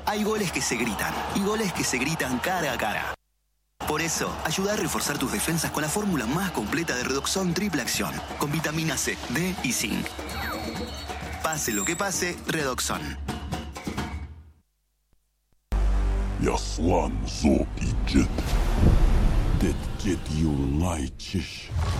Hay goles que se gritan y goles que se gritan cara a cara. Por eso, ayuda a reforzar tus defensas con la fórmula más completa de Redoxon Triple Acción, con vitamina C, D y zinc. Pase lo que pase, Redoxon. Jaslan så iget. Det get you laichish.